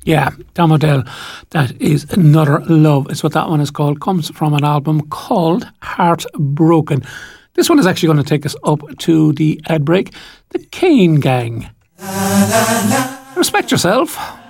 Yeah, Tom Odell, that is Another Love. It's what that one is called. Comes from an album called Heartbroken. This one is actually going to take us up to the ad break. The Kane Gang. Respect yourself.